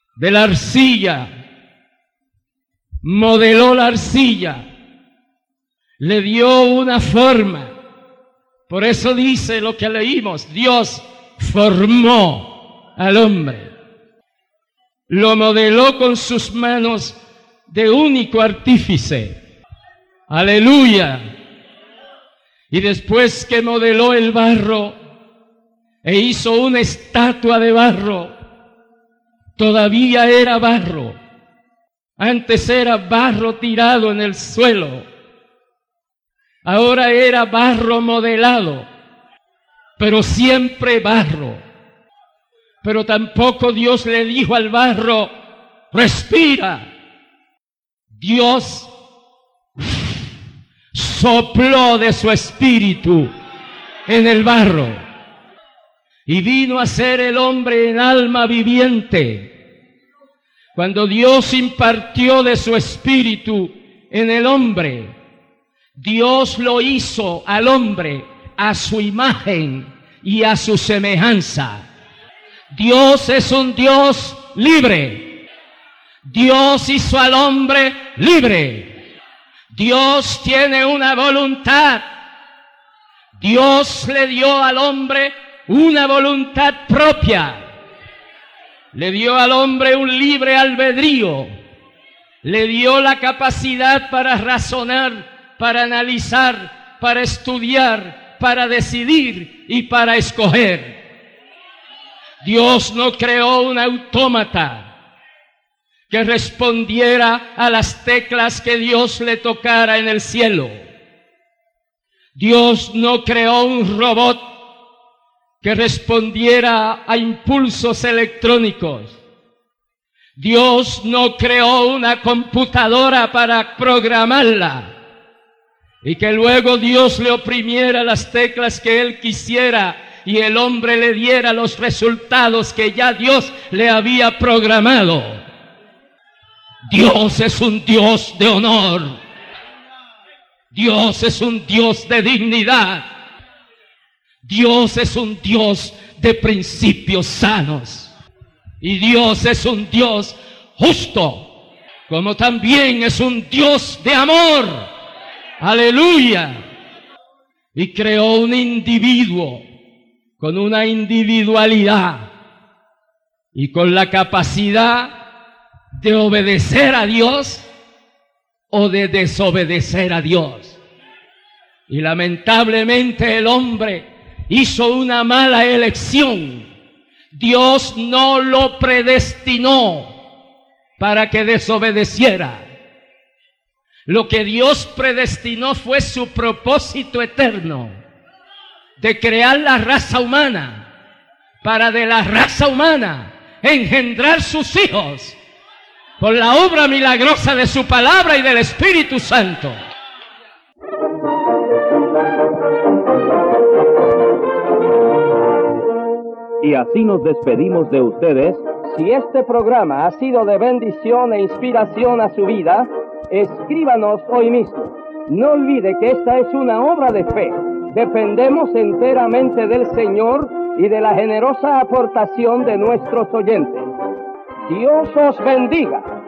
de la arcilla, modeló la arcilla, le dio una forma. Por eso dice lo que leímos: Dios formó al hombre, lo modeló con sus manos de único artífice. Aleluya. Y después que modeló el barro e hizo una estatua de barro, todavía era barro. Antes era barro tirado en el suelo, ahora era barro modelado, pero siempre barro. Pero tampoco Dios le dijo al barro: respira. Dios sopló de su espíritu en el barro y vino a ser el hombre en alma viviente. Cuando Dios impartió de su espíritu en el hombre, Dios lo hizo al hombre a su imagen y a su semejanza. Dios es un Dios libre. Dios hizo al hombre libre. Dios tiene una voluntad. Dios le dio al hombre una voluntad propia. Le dio al hombre un libre albedrío. Le dio la capacidad para razonar, para analizar, para estudiar, para decidir y para escoger. Dios no creó un autómata que respondiera a las teclas que Dios le tocara en el cielo. Dios no creó un robot que respondiera a impulsos electrónicos. Dios no creó una computadora para programarla y que luego Dios le oprimiera las teclas que Él quisiera y el hombre le diera los resultados que ya Dios le había programado. Dios es un Dios de honor. Dios es un Dios de dignidad. Dios es un Dios de principios sanos. Y Dios es un Dios justo, como también es un Dios de amor. Aleluya. Y creó un individuo con una individualidad y con la capacidad de obedecer a Dios o de desobedecer a Dios. Y lamentablemente el hombre hizo una mala elección. Dios no lo predestinó para que desobedeciera. Lo que Dios predestinó fue su propósito eterno de crear la raza humana, para de la raza humana engendrar sus hijos por la obra milagrosa de su palabra y del Espíritu Santo. Y así nos despedimos de ustedes. Si este programa ha sido de bendición e inspiración a su vida, escríbanos hoy mismo. No olvide que esta es una obra de fe. Dependemos enteramente del Señor y de la generosa aportación de nuestros oyentes. Dios os bendiga.